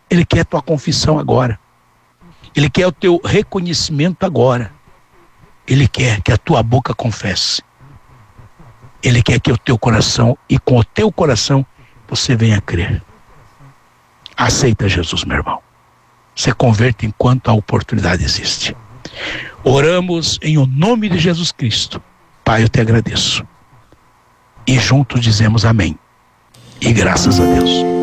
Ele quer a tua confissão agora. Ele quer o teu reconhecimento agora. Ele quer que a tua boca confesse. Ele quer que o teu coração, e com o teu coração, você venha crer. Aceita Jesus, meu irmão. Se converta enquanto a oportunidade existe. Oramos em o nome de Jesus Cristo. Pai, eu te agradeço. E juntos dizemos amém. E graças a Deus.